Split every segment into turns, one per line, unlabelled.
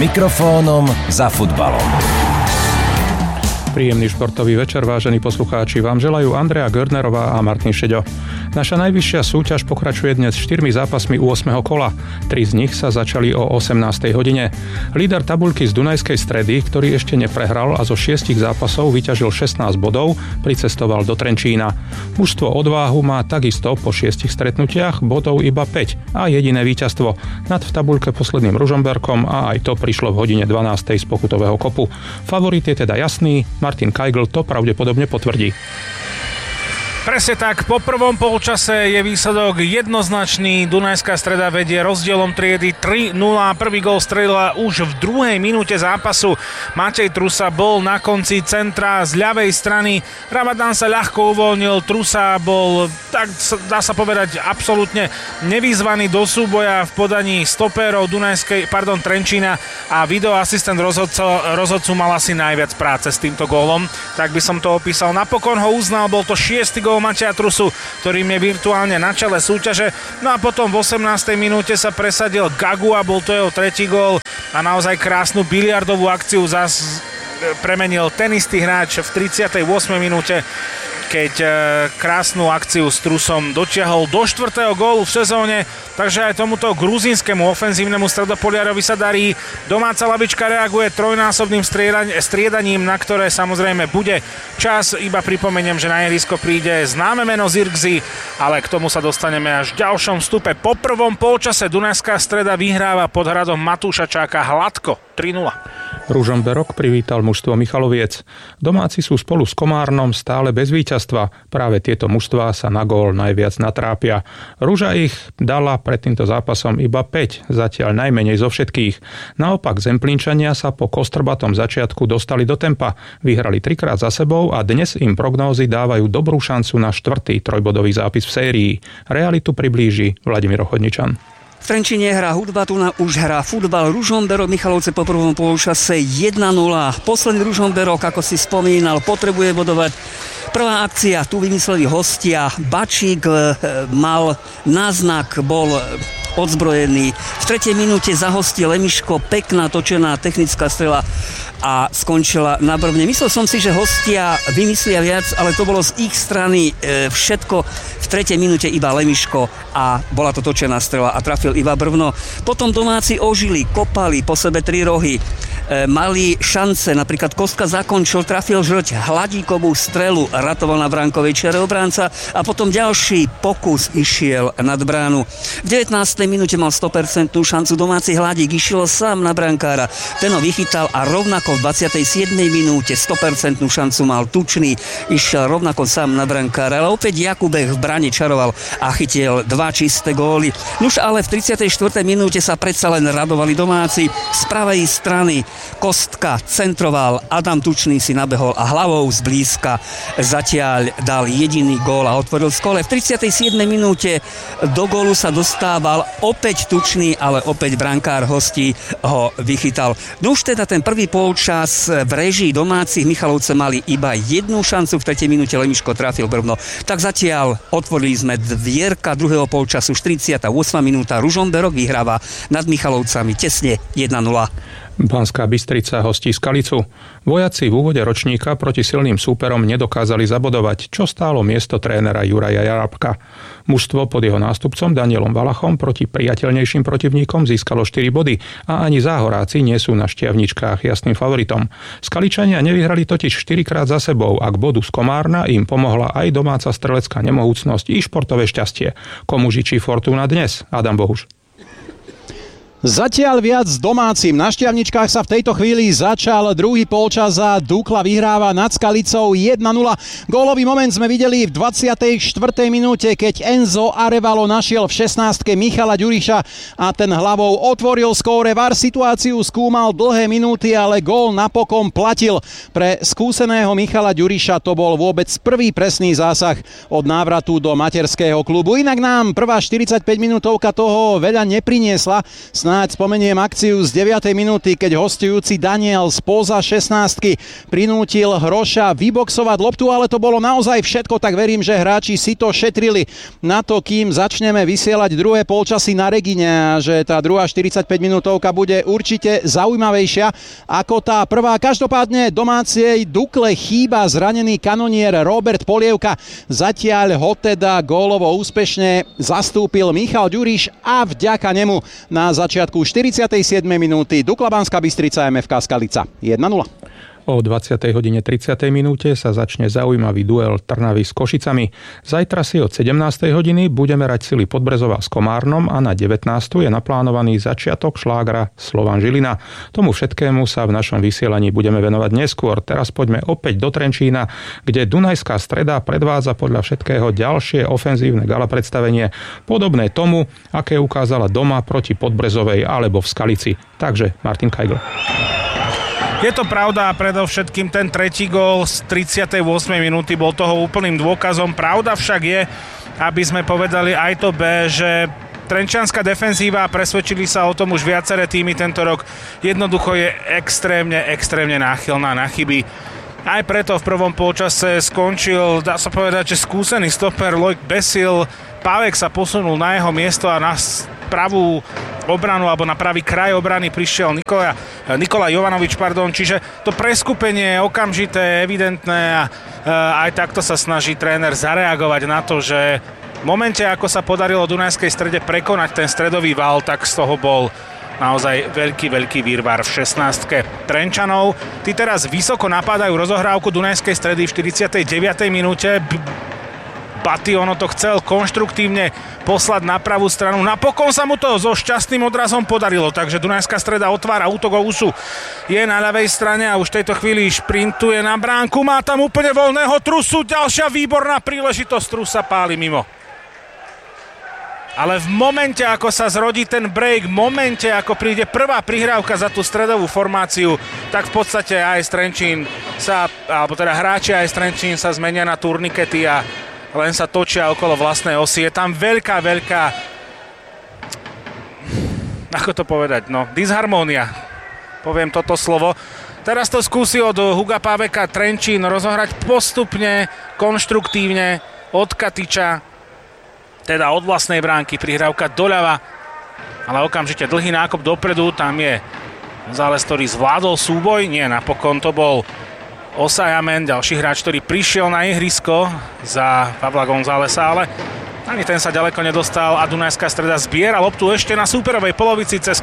mikrofónom za futbalom.
Príjemný športový večer, vážení poslucháči, vám želajú Andrea Görnerová a Martin Šeďo. Naša najvyššia súťaž pokračuje dnes 4 zápasmi 8. kola. 3 z nich sa začali o 18. hodine. Líder tabuľky z Dunajskej Stredy, ktorý ešte neprehral a zo 6 zápasov vyťažil 16 bodov, pricestoval do Trenčína. Mužstvo Odváhu má takisto po 6 stretnutiach bodov iba 5 a jediné víťazstvo. Nad v tabuľke posledným Ružomberkom a aj to prišlo v hodine 12. z pokutového kopu. Favorit je teda jasný, Martin Kajgl to pravdepodobne potvrdí.
Presne tak, po prvom polčase je výsledok jednoznačný. Dunajská Streda vedie rozdielom triedy 3-0. Prvý gól strelila už v 2. minúte zápasu. Matej Trusa bol na konci centra z ľavej strany. Ramadan sa ľahko uvoľnil. Trusa bol, tak dá sa povedať, absolútne nevyzvaný do súboja v podaní stopérov Trenčína a videoasistent rozhodcu mal asi najviac práce s týmto gólom. Tak by som to opísal. Napokon ho uznal, bol to 6. gól Mateja Trusu, ktorým je virtuálne na čele súťaže. No a potom v 18. minúte sa presadil Gagu a bol to jeho 3. gól a naozaj krásnu biliardovú akciu zas premenil ten istý hráč v 38. minúte, keď krásnu akciu s Trusom dotiahol do 4. gólu v sezóne, takže aj tomuto gruzínskému ofenzívnemu stredopoliarovi sa darí. Domáca lavička reaguje trojnásobným striedaním, na ktoré samozrejme bude čas. Iba pripomeniem, že na ihrisko príde známe meno Zirkzee, ale k tomu sa dostaneme až v ďalšom vstupe. Po prvom polčase Dunajská Streda vyhráva pod hradom Matúša Čáka hladko 3-0.
Ružomberok privítal mužstvo Michaloviec. Domáci sú spolu s Komárnom stále bez víťazstva. Práve tieto mužstvá sa na gól najviac natrápia. Ruža ich dala pred týmto zápasom iba 5, zatiaľ najmenej zo všetkých. Naopak Zemplínčania sa po kostrbatom začiatku dostali do tempa. Vyhrali 3-krát za sebou a dnes im prognózy dávajú dobrú šancu na 4. trojbodový zápis v sérii. Realitu priblíži Vladimír Ochodničan.
V Trenčíne hrá hudba, tu už hrá futbal. Ružomberok Michalovce po prvom polčase 1-0. Posledný Ružomberok, ako si spomínal, potrebuje bodovať. Prvá akcia, tu vymysleli hostia. Bačík mal náznak, bol odzbrojený. V 3. minúte zahostil Lemiško, pekná točená technická strela a skončila na brvne. Myslel som si, že hostia vymyslia viac, ale to bolo z ich strany všetko. V 3. minúte iba Lemiško a bola to točená strela a trafil iba brvno. Potom domáci ožili, kopali po sebe 3 rohy. Mali šance, napríklad Kostka zakončil, trafil žrť hladíkovú strelu, ratoval na bránkovej čere obránca a potom ďalší pokus išiel nad bránu. V 19. minúte mal 100% šancu domáci Hladík, išiel sám na brankára, ten ho vychytal a rovnako v 27. minúte 100% šancu mal Tučný, išiel rovnako sám na brankára, ale opäť Jakubek v bráne čaroval a chytil 2 čisté góly. Nuž ale v 34. minúte sa predsa len radovali domáci. Z pravej strany Kostka centroval, Adam Tučný si nabehol a hlavou zblízka zatiaľ dal jediný gól a otvoril skole. V 37. minúte do gólu sa dostával opäť Tučný, ale opäť brankár hostí ho vychytal. No už teda ten prvý polčas v réžii domácich Michalovce mali iba jednu šancu, v 3. minúte Lemiško trafil brvno. Tak zatiaľ otvorili sme dvierka druhého polčasu, 48. minúta, Ružomberok vyhráva nad Michalovcami tesne 1-0.
Banská Bystrica hostí Skalicu. Vojaci v úvode ročníka proti silným súperom nedokázali zabodovať, čo stálo miesto trénera Juraja Jarabka. Mužstvo pod jeho nástupcom Danielom Valachom proti priateľnejším protivníkom získalo 4 body a ani záhoráci nie sú na šťavničkách jasným favoritom. Skaličania nevyhrali totiž 4-krát za sebou a k bodu z Komárna im pomohla aj domáca strelecká nemohúcnosť i športové šťastie. Komu žičí Fortuna dnes? Adam Bohuš.
Zatiaľ viac domácim. Na šťavničkách sa v tejto chvíli začal druhý polčas a Dukla vyhráva nad Skalicou 1-0. Gólový moment sme videli v 24. minúte, keď Enzo Arevalo našiel v 16. Michala Ďuriša a ten hlavou otvoril skóre. VAR situáciu skúmal dlhé minúty, ale gól napokon platil. Pre skúseného Michala Ďuriša to bol vôbec prvý presný zásah od návratu do materského klubu. Inak nám prvá 45 minútovka toho veľa nepriniesla. Snáď spomeniem akciu z 9. minúty, keď hostujúci Daniel spoza 16-ky prinútil Hroša vyboxovať loptu, ale to bolo naozaj všetko, tak verím, že hráči si to šetrili na to, kým začneme vysielať druhé polčasy na Regine a že tá druhá 45 minútovka bude určite zaujímavejšia ako tá prvá. Každopádne domácej Dukle chýba zranený kanonier Robert Polievka. Zatiaľ ho teda gólovo úspešne zastúpil Michal Ďuriš a vďaka nemu na začiatku 47. minúty Dukla Banská Bystrica MFK Skalica 1-0.
O 20:30 minúte sa začne zaujímavý duel Trnavy s Košicami. Zajtra si od 17:00 budeme rať sily Podbrezova s Komárnom a na 19:00 je naplánovaný začiatok šlágra Slovan Žilina. Tomu všetkému sa v našom vysielaní budeme venovať neskôr. Teraz poďme opäť do Trenčína, kde Dunajská Streda predvádza podľa všetkého ďalšie ofenzívne gala predstavenie, podobné tomu, aké ukázala doma proti Podbrezovej alebo v Skalici. Takže Martin Kajgl.
Je to pravda a predovšetkým ten tretí gól z 38. minúty bol toho úplným dôkazom. Pravda však je, aby sme povedali aj to B, že trenčianska defenzíva, presvedčili sa o tom už viaceré týmy tento rok, jednoducho je extrémne náchylná na chyby. Aj preto v prvom polčase skončil, dá sa povedať, že skúsený stoper Loic Besil. Pávek sa posunul na jeho miesto a na pravú obranu alebo na pravý kraj obrany prišiel Nikola Jovanovič, čiže to preskupenie je okamžité, evidentné a aj takto sa snaží tréner zareagovať na to, že v momente, ako sa podarilo Dunajskej Strede prekonať ten stredový val, tak z toho bol naozaj veľký výrvar v 16-ke Trenčanov. Tí teraz vysoko napadajú rozohrávku Dunajskej Stredy v 49. minúte. Bationo to chcel konštruktívne poslať na pravú stranu. Napokon sa mu to so šťastným odrazom podarilo, takže Dunajská Streda otvára útok o Usu. Je na ľavej strane a už v tejto chvíli šprintuje na bránku. Má tam úplne voľného Trusu. Ďalšia výborná príležitosť. Trus sa páli mimo. Ale v momente, ako sa zrodí ten break, v momente, ako príde prvá prihrávka za tú stredovú formáciu, tak v podstate aj Trenčín sa, alebo teda hráči aj Trenčín sa zmenia na turnikety a len sa točia okolo vlastnej osy. Je tam veľká, ako to povedať, disharmónia. Poviem toto slovo. Teraz to skúsi od Huga Páveka Trenčín rozohrať postupne, konštruktívne od Katiča, teda od vlastnej bránky, prihrávka doľava, ale okamžite dlhý nákop dopredu, tam je González, ktorý zvládol súboj, nie, napokon to bol Osajamen, ďalší hráč, ktorý prišiel na ihrisko za Pavla Gonzálesa, ale ani ten sa ďaleko nedostal a Dunajská Streda zbiera loptu ešte na súperovej polovici cez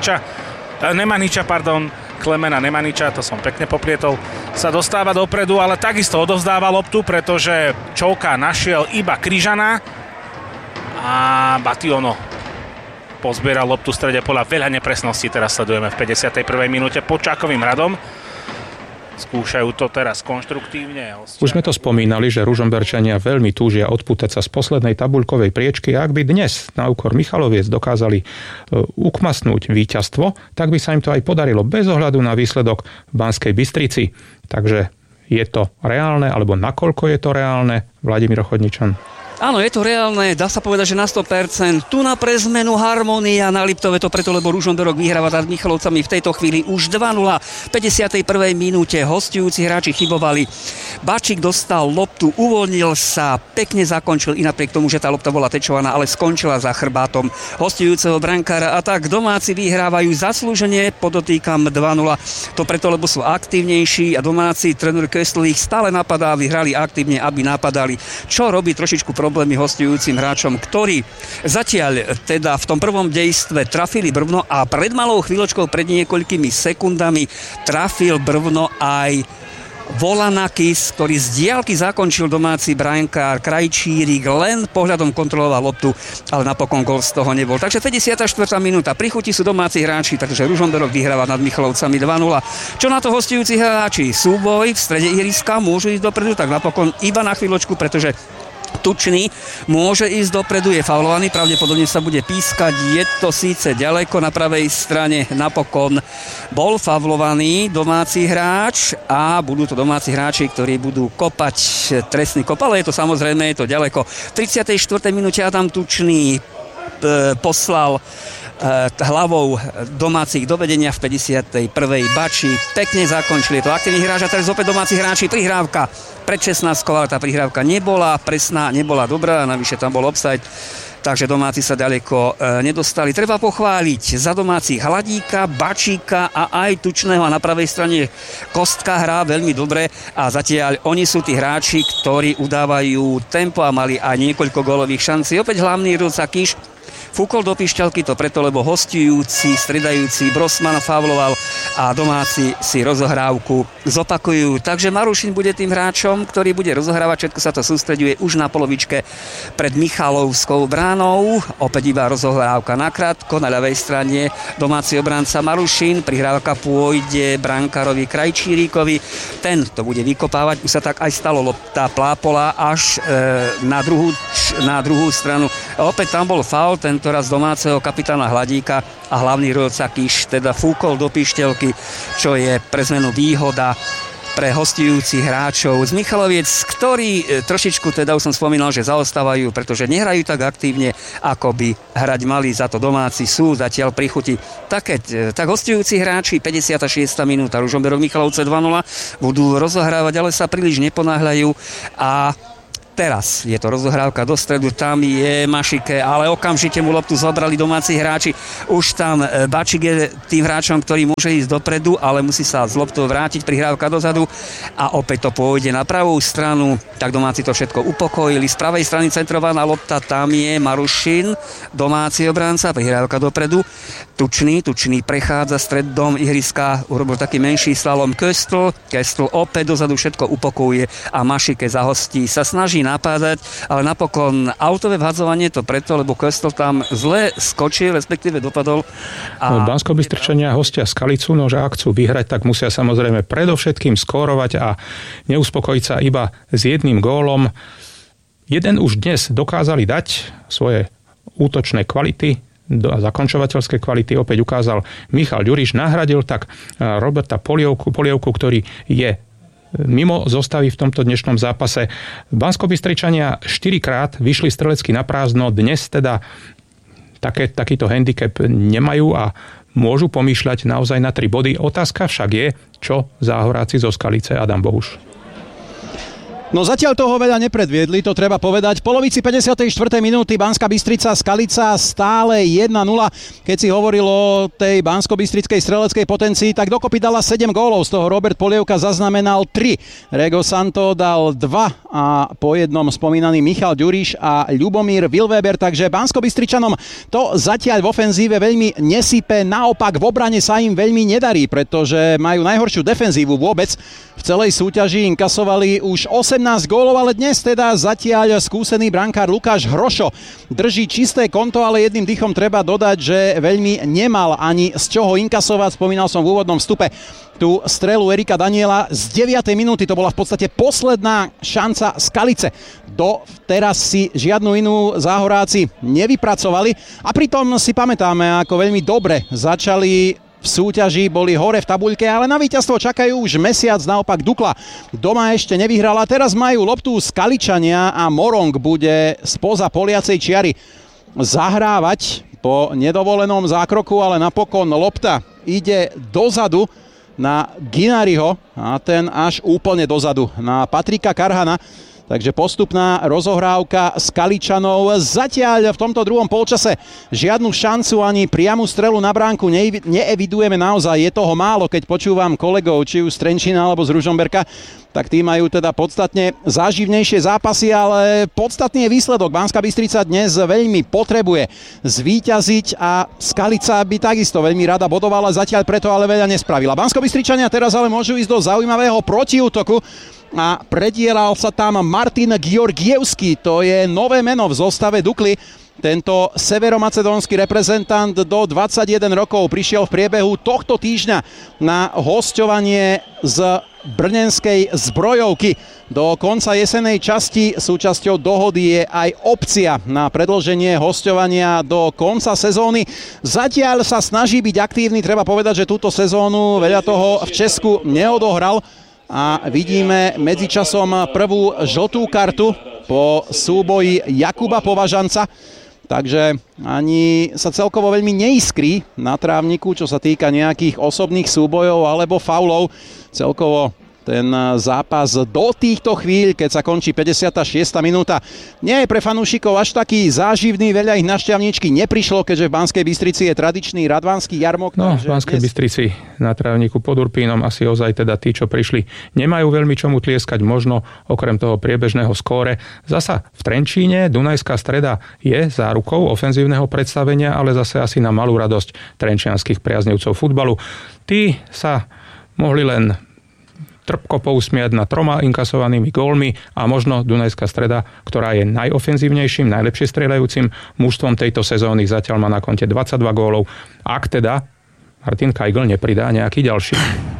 Klemena Nemaniča, to som pekne poplietol, sa dostáva dopredu, ale takisto odovzdáva loptu, pretože Čovka našiel iba Kryžana a Bationo pozbieral loptu v strede poľa, veľa nepresností teraz sledujeme v 51. minúte pod Čákovým radom. Skúšajú to teraz konštruktívne.
Už sme to spomínali, že Ružomberčania veľmi túžia odpútať sa z poslednej tabuľkovej priečky a ak by dnes na úkor Michaloviec dokázali ukmasnúť víťazstvo, tak by sa im to aj podarilo bez ohľadu na výsledok v Banskej Bystrici. Takže je to reálne, alebo nakoľko je to reálne, Vladimír Chodničan?
Áno, je to reálne, dá sa povedať, že na 100%. Tu na pre zmenu harmónia na Liptove, to preto, lebo Ružomberok vyhráva nad Michalovcami v tejto chvíli už 2-0. V 51. minúte hostujúci hráči chybovali. Bačík dostal loptu, uvoľnil sa, pekne zakončil, i napriek tomu, že tá lopta bola tečovaná, ale skončila za chrbátom hostujúceho brankára. A tak domáci vyhrávajú zaslúžene, podotýkam 2-0. To preto, lebo sú aktívnejší a domáci tréner Köstl ich stále napadá, vyhrali aktívne, aby napadali, čo robí trošičku problémy hostujúcim hráčom, ktorí zatiaľ teda v tom prvom dejstve trafili brvno a pred malou chvíľočkou, pred niekoľkými sekundami trafil brvno aj Volanakis, ktorý z diaľky zakončil domáci brankár Krajčírik, len pohľadom kontroloval loptu, ale napokon gól z toho nebol. Takže 54. minúta, pri chuti sú domáci hráči, takže Ružomberok vyhráva nad Michalovcami 2-0. Čo na to hostujúci hráči? Súboj v strede ihriska, môžu ísť dopredu, tak napokon iba na chvíľočku, pretože Tučný môže ísť dopredu, je faulovaný, pravdepodobne sa bude pískať, je to síce ďaleko na pravej strane, napokon bol faulovaný domáci hráč a budú to domáci hráči, ktorí budú kopať trestný kop, ale je to samozrejme, je to ďaleko. V 34. minúte Adam Tučný poslal hlavou domácich do vedenia v 51. Bači. Pekne zakončili to aktívny hráč a teraz opäť domáci hráči. Prihrávka pred 16, ale tá prihrávka nebola presná, nebola dobrá, navyše tam bol offside. Takže domáci sa ďaleko nedostali. Treba pochváliť za domácich Hladíka, Bačíka a aj Tučného a na pravej strane Kostka hrá veľmi dobre a zatiaľ oni sú tí hráči, ktorí udávajú tempo a mali aj niekoľko gólových šancí. Opäť hlavný Rúca Kiš fúkol do pišťalky, to preto, lebo hostujúci, stredajúci Brosman fauloval a domáci si rozohrávku zopakujú. Takže Marušin bude tým hráčom, ktorý bude rozohrávať, všetko sa to sústreďuje už na polovičke pred Michalovskou bránou. Opäť iba rozohrávka nakrátko, na ľavej strane domáci obranca Marušin, prihrávka pôjde brankárovi Krajčíríkovi, ten to bude vykopávať, už sa tak aj stalo, lopta plápola až na druhú stranu. Opäť tam bol faul, tento raz domáceho kapitána Hladíka a hlavný Rúca Kiš teda fúkol do pišťalky, čo je pre zmenu výhoda pre hostujúcich hráčov z Michaloviec, ktorí trošičku, teda už som spomínal, že zaostávajú, pretože nehrajú tak aktívne, ako by hrať mali, za to domáci sú zatiaľ pri chuti. Tak hostujúci hráči, 56. minúta, Ružomberok Michalovce 2-0, budú rozohrávať, ale sa príliš neponáhľajú a teraz je to rozohrávka do stredu, tam je Mašike, ale okamžite mu loptu zobrali domáci hráči. Už tam Bačík je tým hráčom, ktorý môže ísť dopredu, ale musí sa z loptou vrátiť, prihrávka dozadu a opäť to pôjde na pravú stranu, tak domáci to všetko upokojili. Z pravej strany centrovaná lopta, tam je Marušin, domáci obranca, prihrávka dopredu. Tučný prechádza stredom ihriska, urobil taký menší slalom Köstl opäť dozadu všetko upokojuje a Mašike za hostí sa snaží napádať, ale napokon autové vhadzovanie to preto, lebo Köstl tam zle skočil, respektíve dopadol.
Banskobystričania hostia Skalicu, no že ak chcú vyhrať, tak musia samozrejme predovšetkým skórovať a neuspokojiť sa iba s jedným gólom. Jeden už dnes dokázali dať svoje útočné kvality, zakončovateľské kvality opäť ukázal Michal Ďuriš, nahradil tak Roberta Polievku, ktorý je mimo zostavy v tomto dnešnom zápase. Banskobystričania 4-krát vyšli strelecky na prázdno, dnes teda takýto handicap nemajú a môžu pomýšľať naozaj na 3 body. Otázka však je, čo záhoráci zo Skalice Adam Bohuš.
No zatiaľ toho veľa nepredviedli, to treba povedať. V polovici 54. minúty Banská Bystrica Skalica stále 1-0. Keď si hovoril o tej banskobystrickej streleckej potencii, tak dokopy dala 7 gólov, z toho Robert Polievka zaznamenal 3. Rego Santo dal 2 a po jednom spomínaný Michal Ďuriš a Ľubomír Vilweber, takže Banskobystričanom to zatiaľ v ofenzíve veľmi nesype, naopak v obrane sa im veľmi nedarí, pretože majú najhoršiu defenzívu vôbec. V celej súťaži inkasovali už 18 gólov, ale dnes teda zatiaľ skúsený brankár Lukáš Hrošo drží čisté konto, ale jedným dychom treba dodať, že veľmi nemal ani z čoho inkasovať. Spomínal som v úvodnom vstupe tú strelu Erika Daniela z 9. minúty, to bola v podstate posledná šanca Skalice. Teraz si žiadnu inú záhoráci nevypracovali a pritom si pamätáme, ako veľmi dobre začali v súťaži, boli hore v tabuľke, ale na víťazstvo čakajú už mesiac, naopak Dukla doma ešte nevyhrala. Teraz majú loptu Skaličania a Morong bude spoza poliacej čiary zahrávať po nedovolenom zákroku, ale napokon lopta ide dozadu na Ginariho a ten až úplne dozadu na Patrika Karhana. Takže postupná rozohrávka Skaličanov. Zatiaľ v tomto druhom polčase žiadnu šancu ani priamu strelu na bránku neevidujeme naozaj. Je toho málo, keď počúvam kolegov, či už z Trenčína alebo z Ružomberka, tak tí majú teda podstatne záživnejšie zápasy, ale podstatný je výsledok. Banská Bystrica dnes veľmi potrebuje zvíťaziť a Skalica by takisto veľmi rada bodovala, zatiaľ preto ale veľa nespravila. Banskobystričania teraz ale môžu ísť do zaujímavého protiútoku a predieral sa tam Martin Georgievský, to je nové meno v zostave Dukly. Tento severomacedónsky reprezentant do 21 rokov prišiel v priebehu tohto týždňa na hosťovanie z brnenskej Zbrojovky. Do konca jesenej časti súčasťou dohody je aj opcia na predĺženie hosťovania do konca sezóny. Zatiaľ sa snaží byť aktívny, treba povedať, že túto sezónu veľa toho v Česku neodohral. A vidíme medzičasom prvú žltú kartu po súboji Jakuba Považanca. takže ani sa celkovo veľmi neiskrí na trávniku, čo sa týka nejakých osobných súbojov alebo faulov. Celkovo ten zápas do týchto chvíľ, keď sa končí 56. minúta, nie je pre fanúšikov až taký záživný, veľa ich na Šťavničky neprišlo, keďže v Banskej Bystrici je tradičný radvanský jarmok.
No, v Banskej Bystrici na trávniku pod Urpínom asi ozaj teda tí, čo prišli, nemajú veľmi čomu tlieskať, možno okrem toho priebežného skóre. Zasa v Trenčíne Dunajská Streda je zárukou ofenzívneho predstavenia, ale zase asi na malú radosť trenčianskych priaznivcov futbalu. Tí sa mohli len trpko pousmiať na 3 inkasovanými gólmi a možno Dunajská Streda, ktorá je najofenzívnejším, najlepšie strieľajúcim mužstvom tejto sezóny, zatiaľ má na konte 22 gólov. Ak teda Martin Kajgl nepridá nejaký ďalší.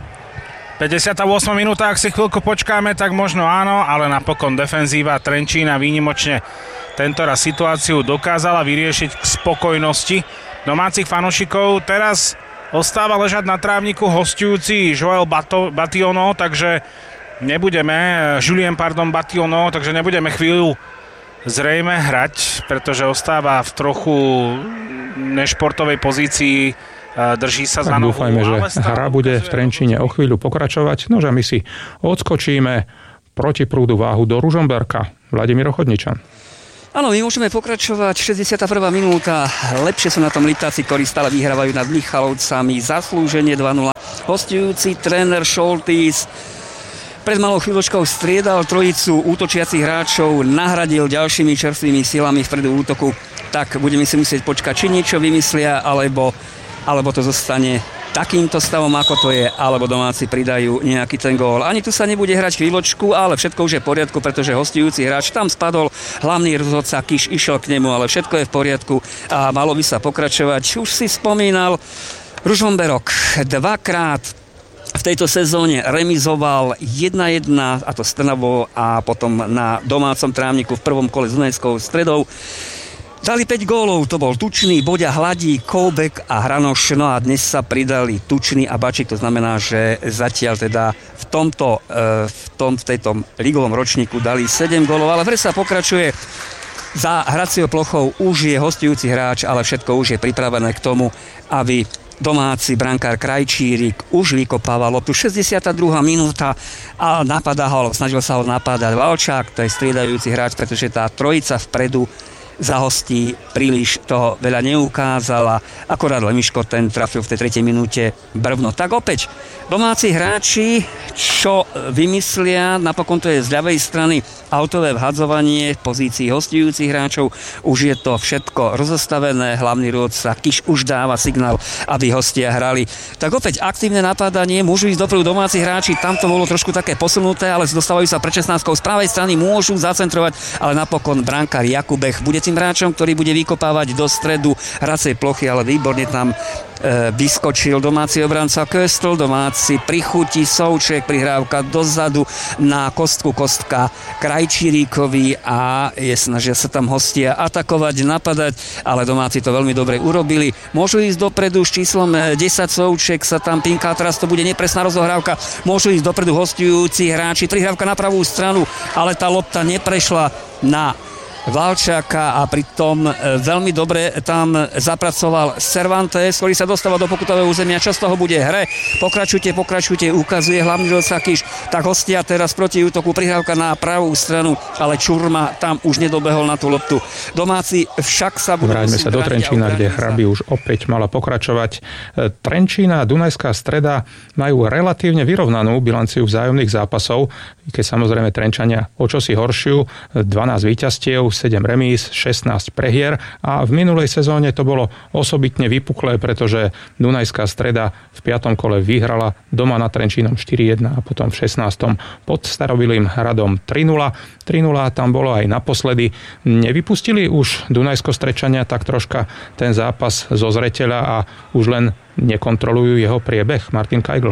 58. minúta, ak si chvíľku počkáme, tak možno áno, ale napokon defenzíva Trenčína výnimočne tentoraz situáciu dokázala vyriešiť k spokojnosti domácich fanúšikov. Teraz ostáva ležať na trávniku hostujúci Joel Bationo, takže Julien Bationo, takže nebudeme chvíľu zrejme hrať, pretože ostáva v trochu nešportovej pozícii, drží sa za nohu.
Dúfajme, že hra bude v Trenčíne o chvíľu pokračovať, nože my si odskočíme proti prúdu váhu do Ružomberka. Vladimír Ochodničan.
Áno, my môžeme pokračovať. 61. minúta. Lepšie sú na tom Litáci, ktorí stále vyhrávajú nad Michalovcami. Zaslúženie 2-0. Hostujúci tréner Šoltís pred malou chvíľočkou striedal trojicu útočiacich hráčov, nahradil ďalšími čerstvými silami vpredu útoku. Tak budeme si musieť počkať, či niečo vymyslia, alebo to zostane takýmto stavom, ako to je, alebo domáci pridajú nejaký ten gól. Ani tu sa nebude hrať chvíľočku, ale všetko už je v poriadku, pretože hostujúci hráč tam spadol, hlavný rozhodca Kiš išiel k nemu, ale všetko je v poriadku a malo by sa pokračovať. Už si spomínal, Ružomberok dvakrát v tejto sezóne remizoval 1-1, a to s Trnavou a potom na domácom trávniku v prvom kole s Dunajskou Stredou. Dali 5 gólov, to bol Tučný, Boďa, Hladík, Koubek a Hranoš, no a dnes sa pridali Tučný a Bačík, to znamená, že zatiaľ teda v tejto ligovom ročníku dali 7 gólov, ale v hre sa pokračuje. Za hraciou plochou už je hostujúci hráč, ale všetko už je pripravené k tomu, aby domáci brankár Krajčírik už vykopával loptu. 62. minúta a snažil sa ho napádať Valčák, to je striedajúci hráč, pretože tá trojica vpredu za hostí príliš toho veľa neukázala. Akorát Lemiško ten trafil v tej 3. minúte brvno. Tak opäť domáci hráči, čo vymyslia, napokon to je z ľavej strany autové vhadzovanie v pozícii hostujúcich hráčov. Už je to všetko rozostavené, hlavný rôdca Kiš už dáva signál, aby hostia hrali. Tak opäť aktívne napádanie, môžu ísť dopredu domáci hráči, tam to bolo trošku také posunuté, ale dostávajú sa pred 16. z pravej strany, môžu zacentrovať, ale napokon brankár Jakubech bude tým hráčom, ktorý bude vykopávať do stredu hracej plochy, ale výborne tam vyskočil domáci obranca Köstl, domáci prichutí Souček, prihrávka dozadu na Kostka Krajčíríkovi a snažia sa tam hostia atakovať, napadať, ale domáci to veľmi dobre urobili. Môžu ísť dopredu s číslom 10 Souček, sa tam pinká, teraz to bude nepresná rozohrávka, môžu ísť dopredu hostujúci hráči, prihrávka na pravú stranu, ale tá lopta neprešla na Valčáka a pritom veľmi dobre tam zapracoval Cervantes, ktorý sa dostáva do pokutového územia. Čo z toho bude hre? Pokračujte, ukazuje hlavný rozhodca Kiš. Tak hostia teraz proti útoku, prihrávka na pravú stranu, ale Čurma tam už nedobehol na tú loptu. Domáci však sa budú...
Vráťme sa do Trenčína, kde hra by už opäť mala pokračovať. Trenčína a Dunajská Streda majú relatívne vyrovnanú bilanciu vzájomných zápasov, keď samozrejme Trenčania o čosi horšiu, 12 víťazstiev, 7 remíz, 16 prehier a v minulej sezóne to bolo osobitne vypuklé, pretože Dunajská Streda v 5. kole vyhrala doma nad Trenčínom 4-1 a potom v 16. pod Starobilým Hradom 3-0. 3-0 tam bolo aj naposledy. Nevypustili už Dunajsko-Strečania tak troška ten zápas zo zreteľa a už len nekontrolujú jeho priebeh? Martin Kajgl.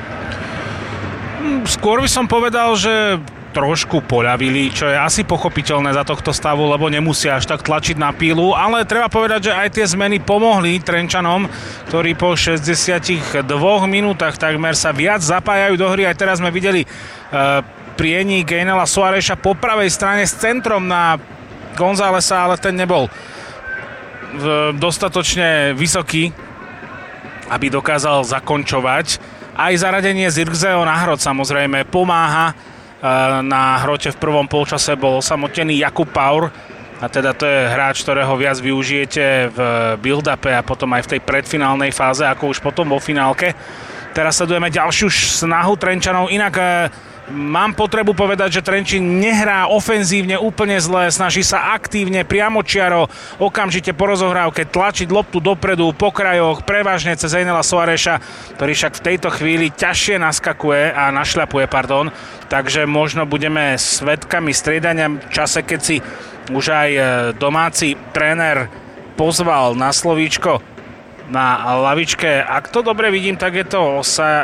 Skôr by som povedal, že trošku poľavili, čo je asi pochopiteľné za tohto stavu, lebo nemusia až tak tlačiť na pílu, ale treba povedať, že aj tie zmeny pomohli Trenčanom, ktorí po 62 minútach takmer sa viac zapájajú do hry. Aj teraz sme videli priení Gainela Soareša po pravej strane s centrom na Gonzálesa, ale ten nebol dostatočne vysoký, aby dokázal zakončovať. Aj zaradenie Zirkzeho na hrot samozrejme pomáha. Na hrote v prvom polčase bol osamotený Jakub Paur, a teda to je hráč, ktorého viac využijete v build-upe a potom aj v tej predfinálnej fáze, ako už potom vo finálke. Teraz sledujeme ďalšiu snahu Trenčanov. Inak mám potrebu povedať, že Trenčín nehrá ofenzívne úplne zle, snaží sa aktívne, priamočiaro, okamžite po rozohrávke tlačiť loptu dopredu, po krajoch, prevažne cez Einela Soareša, ktorý však v tejto chvíli ťažšie našľapuje. Takže možno budeme svedkami striedania v čase, keď si už aj domáci tréner pozval na slovíčko na lavičke. Ak to dobre vidím, tak je to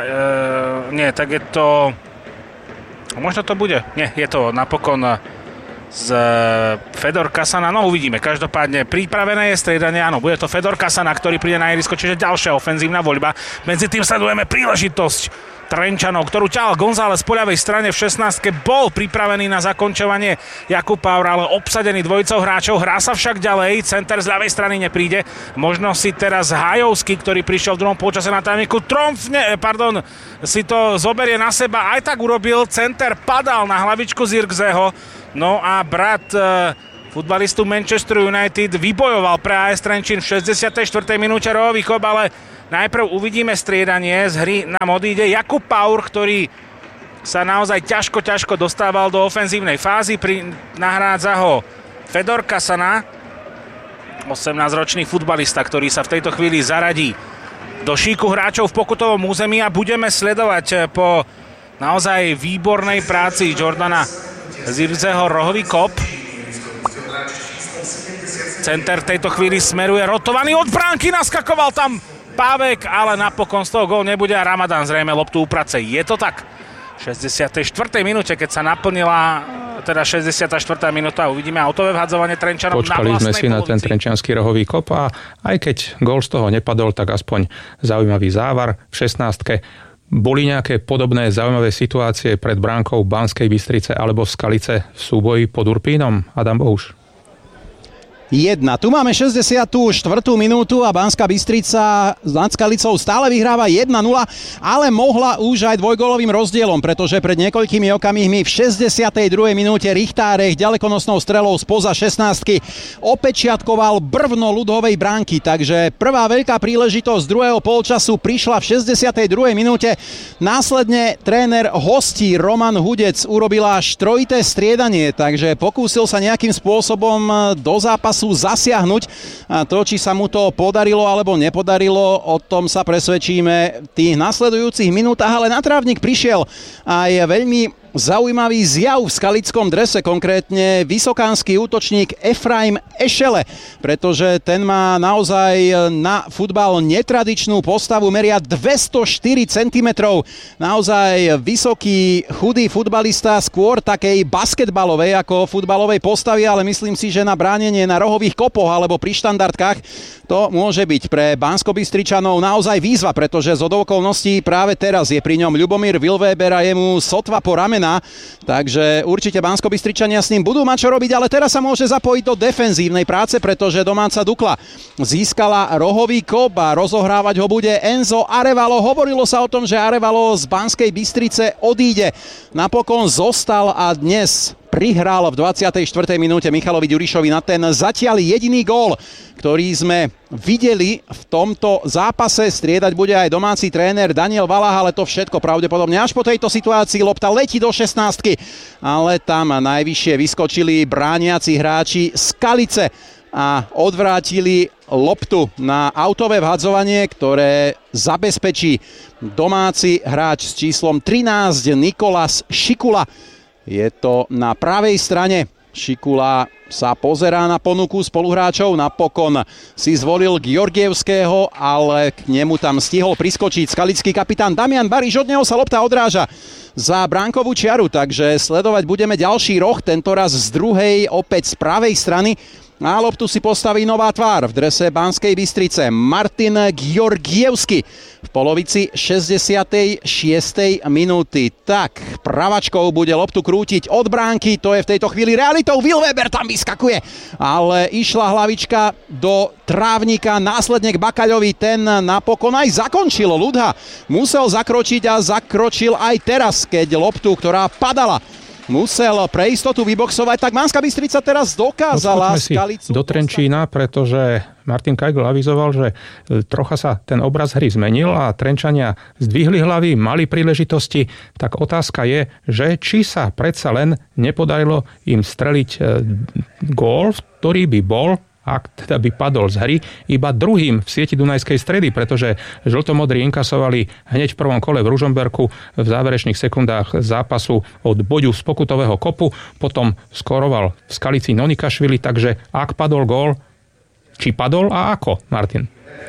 možno to bude. Nie, je to napokon z Fedor Kasana. No uvidíme. Každopádne pripravené je striedanie. Áno, bude to Fedor Kasana, ktorý príde na ihrisko, čiže ďalšia ofenzívna voľba. Medzi tým sledujeme príležitosť Trenčanov, ktorú ťahal González po ľavej strane v 16. Bol pripravený na zakončovanie Jakub Paur, ale obsadený dvojicou hráčov. Hrá sa však ďalej. Center z ľavej strany nepríde. Možno si teraz Hajovský, ktorý prišiel v druhom polčase na tajomníku, si to zoberie na seba. Aj tak urobil. Center padal na hlavičku Zirkzeho. No a brat futbalistu Manchester United vybojoval pre AS Trenčín v 64. minúte rohový kop, ale najprv uvidíme striedanie. Z hry nám odíde Jakub Paur, ktorý sa naozaj ťažko dostával do ofenzívnej fázy. Nahrádza ho Fedor Kasana, 18-ročný futbalista, ktorý sa v tejto chvíli zaradí do šíku hráčov v pokutovom území a budeme sledovať po naozaj výbornej práci Jordana Zirkzeho rohový kop. Center v tejto chvíli smeruje rotovaný od bránky, naskakoval tam Pávek, ale napokon z toho gól nebude a Ramadan zrejme loptu uprace. Je to tak? V 64. minúte, keď sa naplnila 64. minúta, uvidíme autové vhadzovanie Trenčanov na vlastnej
Počkali sme si na ten trenčiansky rohový kop a aj keď gól z toho nepadol, tak aspoň zaujímavý závar v 16. Boli nejaké podobné zaujímavé situácie pred bránkou Banskej Bystrice alebo v Skalice v súboji pod Urpínom? Adam Bohuš.
1. Tu máme 64. minútu a Banská Bystrica nad Skalicou stále vyhráva 1-0, ale mohla už aj dvojgólovým rozdielom, pretože pred niekoľkými okamihmi v 62. minúte Richtárek ďalekonosnou strelou spoza 16 opečiatkoval brvno ľudhovej bránky, takže prvá veľká príležitosť druhého polčasu prišla v 62. minúte. Následne tréner hostí Roman Hudec urobil až trojité striedanie, takže pokúsil sa nejakým spôsobom do zápasu zasiahnuť. A to, či sa mu to podarilo alebo nepodarilo, o tom sa presvedčíme v tých nasledujúcich minútach, ale na trávnik prišiel aj veľmi zaujímavý zjav v skalickom drese, konkrétne vysokánsky útočník Efraim Ešele, pretože ten má naozaj na futbal netradičnú postavu, meria 204 cm, naozaj vysoký, chudý futbalista, skôr takej basketbalovej ako futbalovej postavy, ale myslím si, že na bránenie na rohových kopoch alebo pri štandardkách to môže byť pre Banskobystričanov naozaj výzva, pretože zhodou okolností práve teraz je pri ňom Ľubomír Vilvéber a jemu sotva po ramena. Takže určite Banskobystričania s ním budú mať čo robiť, ale teraz sa môže zapojiť do defenzívnej práce, pretože domáca Dukla získala rohový kop a rozohrávať ho bude Enzo Arevalo. Hovorilo sa o tom, že Arevalo z Banskej Bystrice odíde. Napokon zostal a dnes prihral v 24. minúte Michalovi Ďurišovi na ten zatiaľ jediný gól, ktorý sme videli v tomto zápase. Striedať bude aj domáci tréner Daniel Valah, ale to všetko pravdepodobne až po tejto situácii. Lopta letí do 16, ale tam najvyššie vyskočili brániaci hráči Skalice a odvrátili loptu na autové vhadzovanie, ktoré zabezpečí domáci hráč s číslom 13 Nikolas Šikula. Je to na pravej strane. Šikula sa pozerá na ponuku spoluhráčov, napokon si zvolil Georgievského, ale k nemu tam stihol priskočiť skalický kapitán Damian Bariš, od neho sa lopta odráža za bránkovú čiaru, takže sledovať budeme ďalší roh, tentoraz z druhej, opäť z pravej strany. Na loptu si postaví nová tvár v drese Banskej Bystrice. Martin Georgievsky v polovici 66. minúty. Tak, pravačkou bude loptu krútiť od bránky, to je v tejto chvíli realitou. Will Weber tam vyskakuje, ale išla hlavička do trávnika, následne k Bakaľovi, ten napokon aj zakončil. Ľudha musel zakročiť a zakročil aj teraz, keď loptu, ktorá padala, musel pre istotu vyboxovať, tak Banská Bystrica teraz dokázala Skalicu
do Trenčína, pretože Martin Kajgl avizoval, že trocha sa ten obraz hry zmenil a Trenčania zdvihli hlavy, mali príležitosti, tak otázka je, že či sa predsa len nepodarilo im streliť gól, ktorý by bol, ak teda by padol z hry, iba druhým v sieti Dunajskej Stredy, pretože žltomodrí inkasovali hneď v prvom kole v Ružomberku v záverečných sekundách zápasu od boďu z pokutového kopu, potom skoroval v Skalici Nonikašvili, takže ak padol gól, či padol a ako, Martin?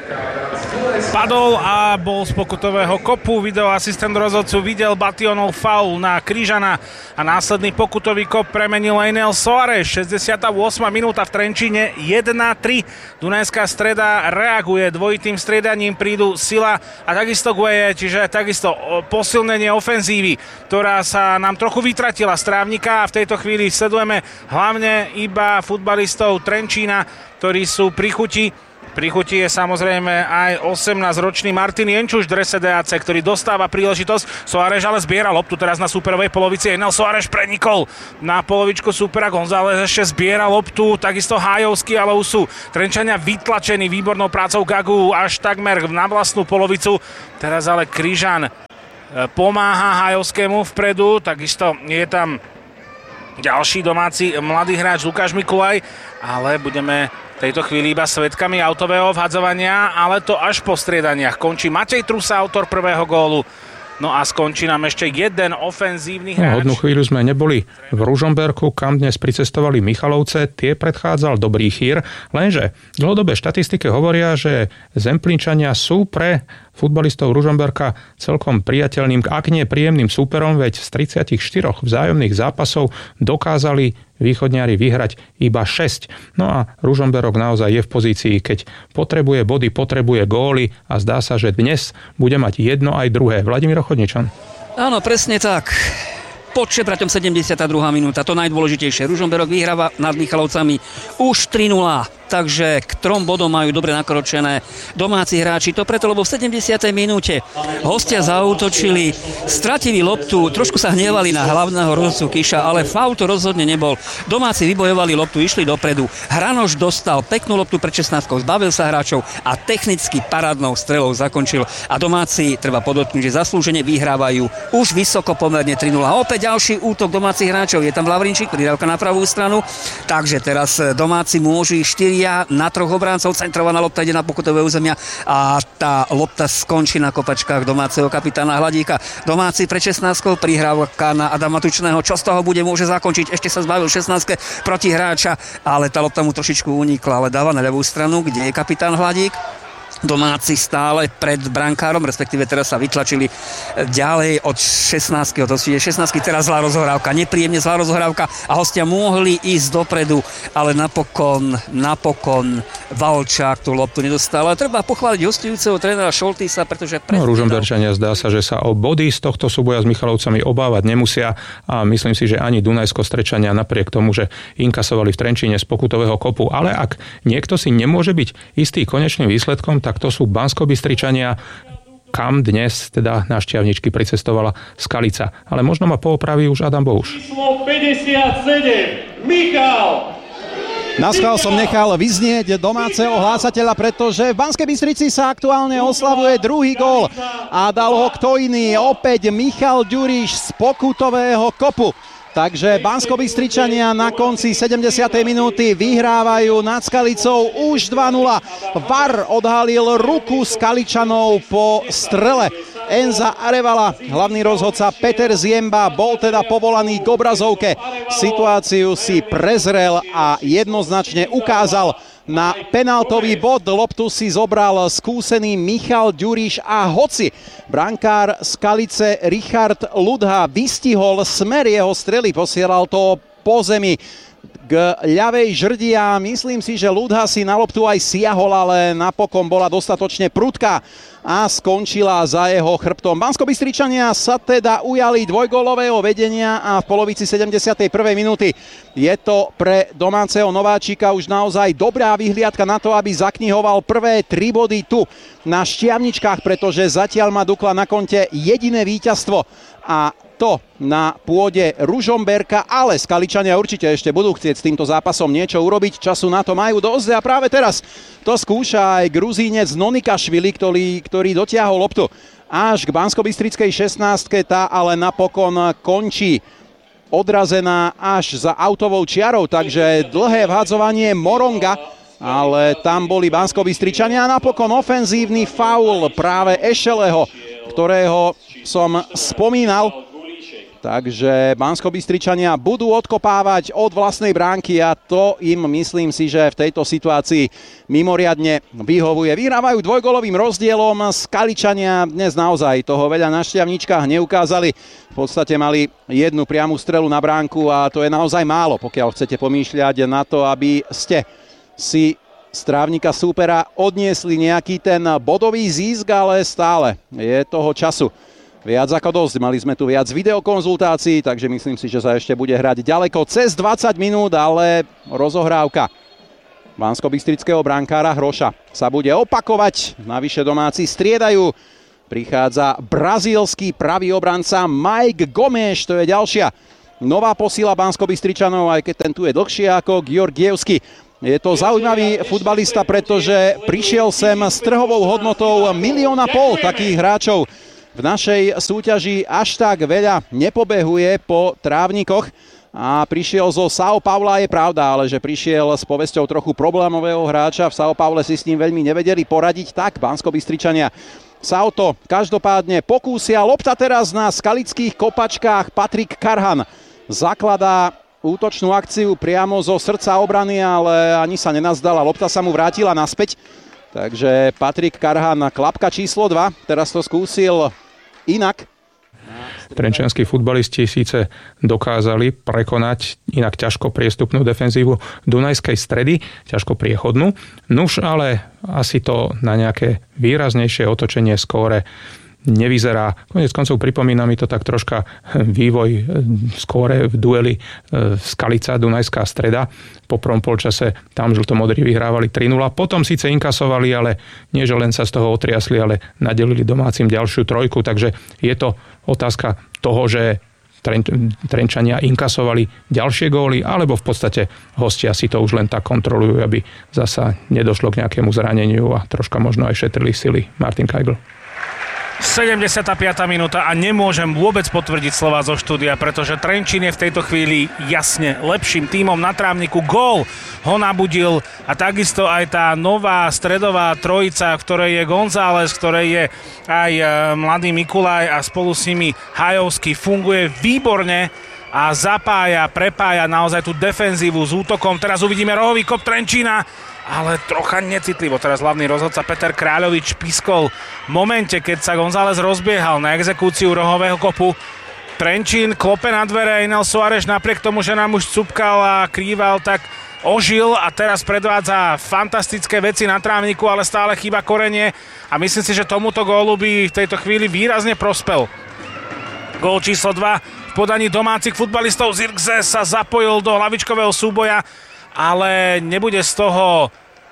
Padol a bol z pokutového kopu. Videoasistent rozhodcu videl Bationov faul na Kryžana a následný pokutový kop premenil Enel Soares. 68. minúta v Trenčíne 1-3. Dunajská Streda reaguje dvojitým striedaním, prídu Sila a takisto Gueje, čiže takisto posilnenie ofenzívy, ktorá sa nám trochu vytratila z trávnika a v tejto chvíli sledujeme hlavne iba futbalistov Trenčína, ktorí sú pri chuti. Pri chuti je samozrejme aj 18-ročný Martin Jenčuš v drese DAC, ktorý dostáva príležitosť. Soares ale zbiera loptu teraz na súperovej polovici. Enel Soares prenikol na polovičku súpera. González ešte zbiera loptu, takisto Hájovský, ale už sú Trenčania vytlačení výbornou prácou Gagu až takmer na vlastnú polovicu. Teraz ale Kryžan pomáha Hájovskému vpredu, takisto je tam ďalší domáci mladý hráč Lukáš Mikulaj, ale budeme v tejto chvíli iba svedkami autového vhadzovania, ale to až po striedaniach. Končí Matej Trusa, autor prvého gólu. No a skončí nám ešte jeden ofenzívny hráč.
Hodnú chvíľu sme neboli v Ružomberku, kam dnes pricestovali Michalovce. Tie predchádzal dobrý chýr, lenže dlhodobé štatistiky hovoria, že Zemplínčania sú pre futbalistov Ružomberka celkom priateľným, ak nie príjemným súperom, veď z 34 vzájomných zápasov dokázali východňári vyhrať iba 6. No a Ružomberok naozaj je v pozícii, keď potrebuje body, potrebuje góly a zdá sa, že dnes bude mať jedno aj druhé. Vladimír Chodničan.
Áno, presne tak. Pod Šepraťom 72. minúta, to najdôležitejšie. Ružomberok vyhráva nad Michalovcami už 3-0. Takže k 3 bodom majú dobre nakročené domáci hráči. To preto, lebo v 70. minúte hostia zaútočili, stratili loptu, trošku sa hnevali na hlavného rozhodcu Kiša, ale faul to rozhodne nebol. Domáci vybojovali loptu, išli dopredu. Hranoš dostal peknú loptu pred 16, zbavil sa hráčov a technicky parádnou strelou zakončil. A domáci, treba podotknúť, že zaslúžene vyhrávajú už vysoko pomerne 3-0. Opäť ďalší útok domácich hráčov. Je tam Lavrinčík, pridávka na pravú stranu. Takže teraz domáci môžu 4 na 3 obráncov, centrovaná lopta ide na pokutové územia a tá lopta skončí na kopačkách domáceho kapitána Hladíka. Domáci pre 16 prihrávka na Adama Tučného, čo z toho bude, môže zakončiť, ešte sa zbavil 16 protihráča, ale tá lopta mu trošičku unikla, ale dáva na ľavú stranu, kde je kapitán Hladík. Domáci stále pred brankárom, respektíve teraz sa vytlačili ďalej od 16. To je 16. teraz zlá rozhrávka, nepríjemne zlá rozhrávka a hostia mohli ísť dopredu, ale napokon Valčák tú loptu nedostal. Ale treba pochváliť hostujúceho trénera Šoltisa, pretože...
Ružomberčania zdá sa, že sa o body z tohto súboja s Michalovcami obávať nemusia a myslím si, že ani Dunajsko-Strečania napriek tomu, že inkasovali v Trenčíne z pokutového kopu, ale ak niekto si nemôže byť istý konečným výsledkom, tak to sú Banskobystričania, kam dnes teda na Šťavničky pricestovala Skalica. Ale možno ma poopraví už Adam Bohuš.
Číslo 57, Michal!
Naschvál som nechal vyznieť domáceho hlásateľa, pretože v Banskej Bystrici sa aktuálne oslavuje druhý gól a dal ho kto iný, opäť Michal Ďuriš z pokutového kopu. Takže Banskobystričania na konci 70. minúty vyhrávajú nad Skalicou už 2-0. VAR odhalil ruku Skaličanov po strele Enza Arevala. Hlavný rozhodca Peter Ziemba bol teda povolaný k obrazovke. Situáciu si prezrel a jednoznačne ukázal na penáltový bod. Loptu si zobral skúsený Michal Ďuriš a hoci brankár Skalice Richard Ľudha vystihol smer jeho strely, posielal to po zemi k ľavej žrdi a myslím si, že Ludha si na loptu aj siahol, ale napokon bola dostatočne prudká a skončila za jeho chrbtom. Banskobystričania sa teda ujali dvojgólového vedenia a v polovici 71. minúty je to pre domáceho nováčika už naozaj dobrá vyhliadka na to, aby zaknihoval prvé 3 body tu na Štiavničkách, pretože zatiaľ má Dukla na konte jediné víťazstvo a to na pôde Ružomberka, ale Skaličania určite ešte budú chcieť s týmto zápasom niečo urobiť, času na to majú dosť a práve teraz to skúša aj Gruzínec Nonikašvili, ktorý dotiahol loptu až k banskobystrickej 16-ke, tá ale napokon končí odrazená až za autovou čiarou, takže dlhé vhadzovanie Moronga, ale tam boli Banskobystričania a napokon ofenzívny faul práve Ešeleho, ktorého som spomínal. Takže Banskobystričania budú odkopávať od vlastnej bránky a to im, myslím si, že v tejto situácii mimoriadne vyhovuje. Vyhrávajú dvojgólovým rozdielom, Skaličania dnes naozaj toho veľa na Štiavničkách neukázali. V podstate mali jednu priamu strelu na bránku a to je naozaj málo, pokiaľ chcete pomýšľať na to, aby ste si z trávnika súpera odniesli nejaký ten bodový získ, ale stále je toho času viac ako dosť. Mali sme tu viac videokonzultácií, takže myslím si, že sa ešte bude hrať ďaleko cez 20 minút, ale rozohrávka banskobystrického brankára Hroša sa bude opakovať. Navyše domáci striedajú. Prichádza brazílsky pravý obranca Mike Gomes, to je ďalšia nová posila Banskobystričanov, aj keď ten tu je dlhšie ako Georgievsky. Je to zaujímavý futbalista, pretože prišiel sem s trhovou hodnotou 1,5 milióna takých hráčov. V našej súťaži až tak veľa nepobehuje po trávnikoch a prišiel zo São Paula, je pravda, ale že prišiel s povesťou trochu problémového hráča. V São Paule si s ním veľmi nevedeli poradiť, tak Banskobystričania sa o to každopádne pokúsia. Lopta teraz na skalických kopačkách. Patrik Karhan zakladá útočnú akciu priamo zo srdca obrany, ale ani sa nenazdala. Lopta sa mu vrátila naspäť. Takže Patrik Karhan, klapka číslo 2. Teraz to skúsil inak.
Trenčianski futbalisti síce dokázali prekonať inak ťažko priestupnú defenzívu Dunajskej Stredy, ťažko priechodnú. Nuž, ale asi to na nejaké výraznejšie otočenie skóre nevyzerá. Koniec koncov pripomína mi to tak troška vývoj skóre v dueli Skalica Dunajská Streda. Po prvom polčase tam žltomodrí vyhrávali 3-0. Potom síce inkasovali, ale nie že len sa z toho otriasli, ale nadelili domácim ďalšiu trojku. Takže je to otázka toho, že Trenčania inkasovali ďalšie góly, alebo v podstate hostia si to už len tak kontrolujú, aby zasa nedošlo k nejakému zraneniu a troška možno aj šetrili sily. Martin Kajgl.
75. minúta a nemôžem vôbec potvrdiť slova zo štúdia, pretože Trenčín je v tejto chvíli jasne lepším tímom na trávniku. Gól ho nabudil a takisto aj tá nová stredová trojica, v ktorej je González, v ktorej je aj mladý Mikulaj a spolu s nimi Hajovský, funguje výborne a prepája naozaj tú defenzívu s útokom. Teraz uvidíme rohový kop Trenčína, ale trocha necitlivo. Teraz hlavný rozhodca Peter Kráľovič piskol v momente, keď sa González rozbiehal na exekúciu rohového kopu. Trenčín klope na dvere, Enel Soares napriek tomu, že nám už cupkal a krýval, tak ožil a teraz predvádza fantastické veci na trávniku, ale stále chýba korenie a myslím si, že tomuto gólu by v tejto chvíli výrazne prospel. Gól číslo 2 v podaní domácich futbalistov. Zirkzee sa zapojil do hlavičkového súboja, ale nebude z toho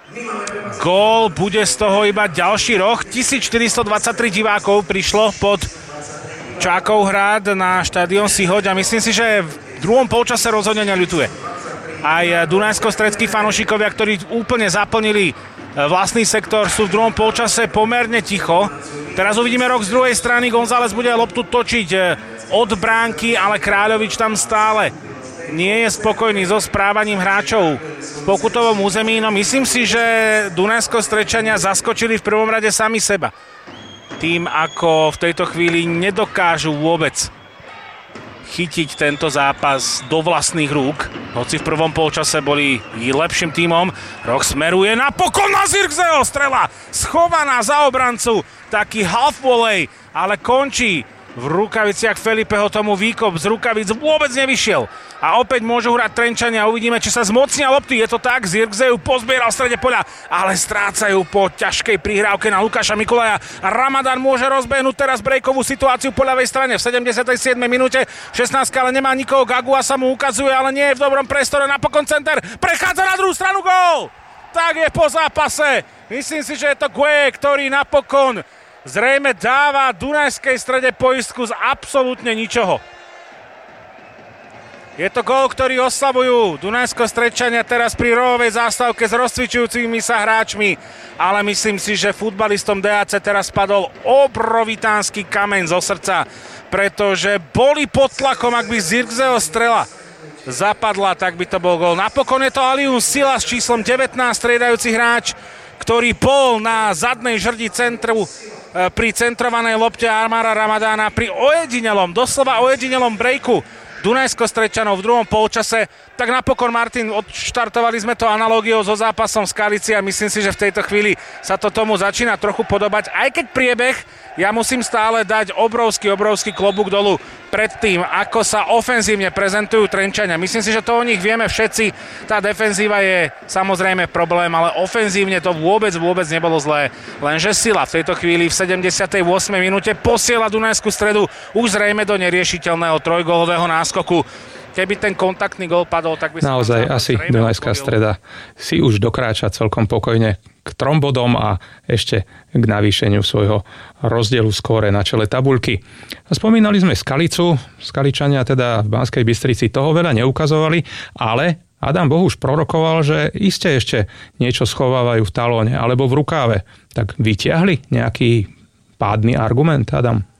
gól, bude z toho iba ďalší roh. 1423 divákov prišlo pod Čákovhrad na štadión Sihoď a myslím si, že v druhom polčase rozhodne neľutuje. Aj dunajsko-stredskí fanúšikovia, ktorí úplne zaplnili vlastný sektor, sú v druhom polčase pomerne ticho. Teraz uvidíme roh z druhej strany, González bude loptu točiť od bránky, ale Kráľovič tam stále nie je spokojný so správaním hráčov v pokutovom území. No myslím si, že Dunajsko-Stredčania zaskočili v prvom rade sami seba. Tým, ako v tejto chvíli nedokážu vôbec chytiť tento zápas do vlastných rúk. Hoci v prvom polčase boli lepším tímom. Roh smeruje napokon na Zirkzeeho. Strela schovaná za obrancu. Taký half volley, ale končí v rukaviciach Felipeho tomu výkop z rukavic vôbec nevyšiel. A opäť môžu hrať Trenčania, uvidíme, či sa zmocnia lopty. Je to tak, Zirkzej ju pozbieral v strede poľa, ale strácajú po ťažkej prihrávke na Lukáša Mikulaja. Ramadan môže rozbehnúť teraz brejkovú situáciu po ľavej strane v 77. minúte. 16 ale nemá nikoho, Gagua sa mu ukazuje, ale nie je v dobrom priestore. Napokon center, prechádza na druhú stranu, gól! Tak je po zápase. Myslím si, že je to Gué, ktorý napokon zrejme dáva Dunajskej Strede poistku z absolútne ničoho. Je to gól, ktorý oslavujú Dunajsko-Stredčania teraz pri rovovej zástavke s rozcvičujúcimi sa hráčmi, ale myslím si, že futbalistom DAC teraz spadol obrovitánsky kameň zo srdca, pretože boli pod tlakom, ak by Zirkzeho strela zapadla, tak by to bol gól. Napokon je to Alius Sila s číslom 19, striedajúci hráč, ktorý bol na zadnej žrdi centru pri centrovanej lopte Armára Ramadána, pri doslova ojedinelom breaku Dunajsko-Stredčanov v druhom polčase. Tak napokon, Martin, odštartovali sme to analógiou so zápasom Skalici a myslím si, že v tejto chvíli sa to tomu začína trochu podobať. Aj keď priebeh, ja musím stále dať obrovský klobúk dolu pred tým, ako sa ofenzívne prezentujú Trenčania. Myslím si, že to o nich vieme všetci. Tá defenzíva je samozrejme problém, ale ofenzívne to vôbec nebolo zlé. Lenže Sila v tejto chvíli v 78. minúte posiela Dunajskú Stredu už zrejme do neriešiteľného trojgólového náskoku. Keby ten kontaktný gól padol, tak by sa...
Naozaj asi Dunajská Streda si už dokráča celkom pokojne k 3 bodom a ešte k navýšeniu svojho rozdielu skóre na čele tabuľky. Spomínali sme Skalicu. Skaličania teda v Banskej Bystrici toho veľa neukazovali, ale Adam Bohuš prorokoval, že iste ešte niečo schovávajú v talóne alebo v rukáve. Tak vyťahli nejaký pádny argument, Adam?